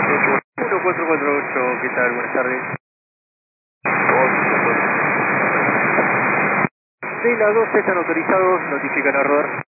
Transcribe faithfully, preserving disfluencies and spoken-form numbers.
uno cuatro cuatro ocho, ¿qué tal? Buenas tardes. De la dos están autorizados, notifican error.